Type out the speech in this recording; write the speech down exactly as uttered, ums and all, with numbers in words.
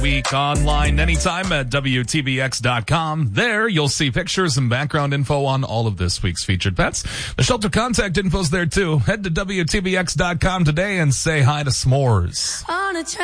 Week online anytime at W T B X dot com. There you'll see pictures and background info on all of this week's featured pets. The shelter contact info's there too. Head to W T B X dot com today and say hi to S'mores.